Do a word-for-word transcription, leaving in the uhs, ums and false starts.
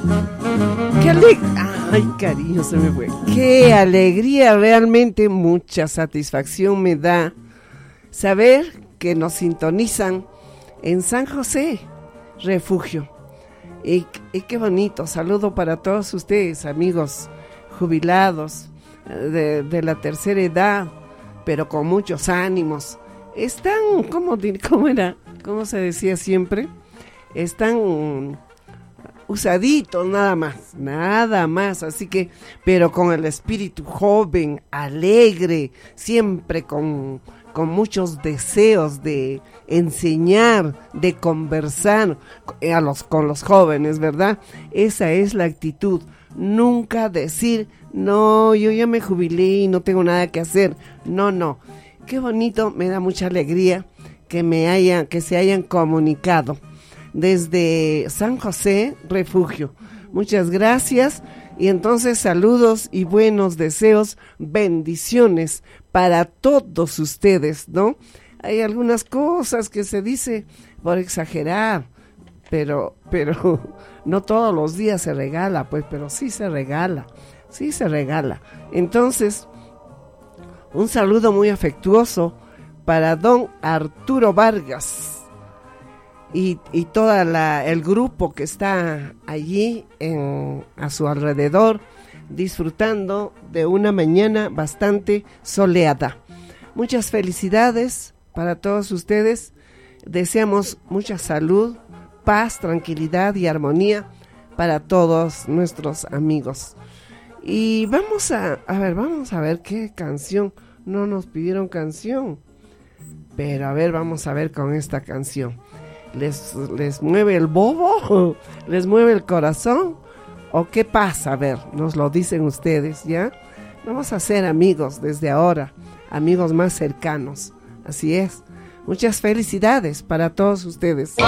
Qué alegría, ay cariño, se me fue. Qué alegría, realmente mucha satisfacción me da saber que nos sintonizan en San José, Refugio. Y, y qué bonito, saludo para todos ustedes, amigos jubilados de, de la tercera edad, pero con muchos ánimos. Están, ¿cómo, cómo era? ¿Cómo se decía siempre? Están usaditos nada más, nada más, así que, pero con el espíritu joven, alegre, siempre con, con muchos deseos de enseñar, de conversar a los, con los jóvenes, ¿verdad? Esa es la actitud, nunca decir, no, yo ya me jubilé y no tengo nada que hacer, no, no, qué bonito, me da mucha alegría que me hayan, que se hayan comunicado desde San José, Refugio. Muchas gracias y entonces saludos y buenos deseos, bendiciones para todos ustedes, ¿no? Hay algunas cosas que se dice por exagerar, pero, pero no todos los días se regala, pues, pero sí se regala, sí se regala. Entonces, un saludo muy afectuoso para don Arturo Vargas. Y, y todo el grupo que está allí en, a su alrededor disfrutando de una mañana bastante soleada. Muchas felicidades para todos ustedes. Deseamos mucha salud, paz, tranquilidad y armonía para todos nuestros amigos. Y vamos a, a ver, vamos a ver qué canción. No nos pidieron canción, pero a ver, vamos a ver con esta canción. ¿Les, les mueve el bobo? ¿Les mueve el corazón? ¿O qué pasa? A ver, nos lo dicen ustedes, ¿ya? Vamos a ser amigos desde ahora, amigos más cercanos. Así es. Muchas felicidades para todos ustedes.